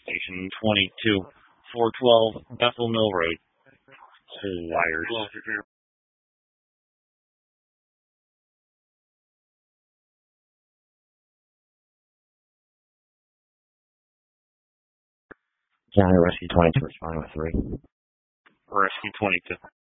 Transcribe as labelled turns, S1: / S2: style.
S1: Station 22, 412 Bethel Mill Road. Liars.
S2: County Rescue 22 responding with 3.
S1: Rescue 22.